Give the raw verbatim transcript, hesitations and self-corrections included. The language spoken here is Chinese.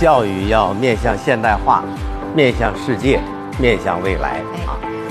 教育要面向现代化，面向世界，面向未来啊。